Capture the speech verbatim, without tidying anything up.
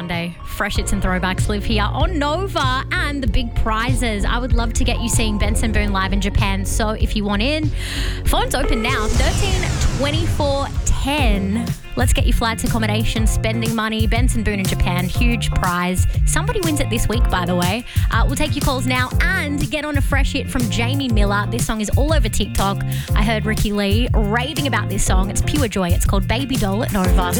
Sunday. Fresh hits and throwbacks live here on Nova, and the big prizes. I would love to get you seeing Benson Boone live in Japan. So if you want in, phone's open now. thirteen twenty-four ten. Let's get you flights, accommodation, spending money. Benson Boone in Japan, huge prize. Somebody wins it this week, by the way. Uh, we'll take your calls now and get on a fresh hit from Jamie Miller. This song is all over TikTok. I heard Ricky Lee raving about this song. It's pure joy. It's called Baby Doll at Nova.